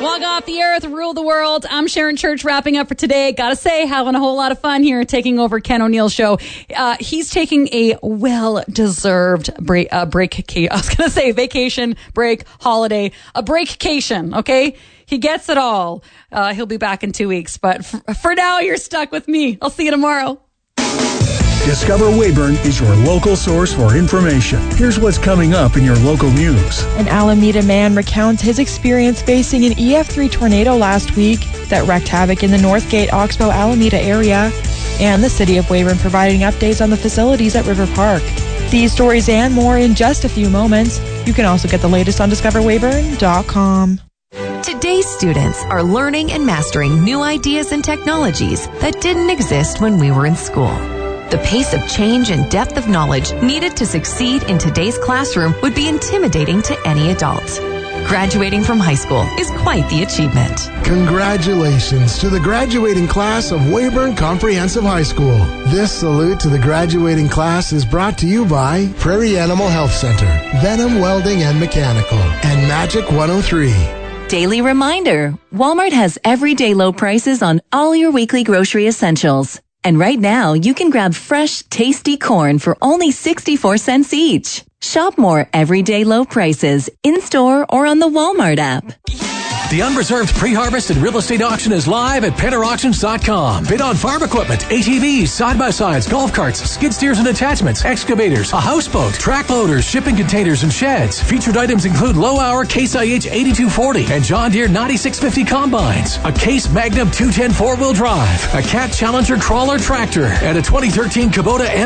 Walk off the earth, rule the world. I'm Sharon Church, wrapping up for today. Gotta say, having a whole lot of fun here, taking over Ken O'Neill's show. He's taking a well-deserved break. I was gonna say vacation, break, holiday, a breakcation. Okay, he gets it all. He'll be back in 2 weeks, but for now, you're stuck with me. I'll see you tomorrow. Discover Weyburn is your local source for information. Here's what's coming up in your local news. An Alameda man recounts his experience facing an EF3 tornado last week that wreaked havoc in the Northgate, Oxbow, Alameda area, and the city of Weyburn providing updates on the facilities at River Park. These stories and more in just a few moments. You can also get the latest on discoverweyburn.com. Today's students are learning and mastering new ideas and technologies that didn't exist when we were in school. The pace of change and depth of knowledge needed to succeed in today's classroom would be intimidating to any adult. Graduating from high school is quite the achievement. Congratulations to the graduating class of Weyburn Comprehensive High School. This salute to the graduating class is brought to you by Prairie Animal Health Center, Venom Welding and Mechanical, and Magic 103. Daily reminder, Walmart has everyday low prices on all your weekly grocery essentials. And right now, you can grab fresh, tasty corn for only 64 cents each. Shop more everyday low prices in-store or on the Walmart app. The Unreserved Pre-Harvest and Real Estate Auction is live at PennerAuctions.com. Bid on farm equipment, ATVs, side-by-sides, golf carts, skid steers and attachments, excavators, a houseboat, track loaders, shipping containers, and sheds. Featured items include low-hour Case IH 8240 and John Deere 9650 combines, a Case Magnum 210 4-wheel drive, a Cat Challenger crawler tractor, and a 2013 Kubota